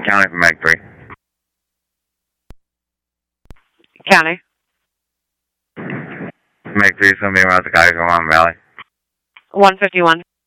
County from Meg 3. County. Meg 3 is going to be around the guy from Mountain Valley. 151.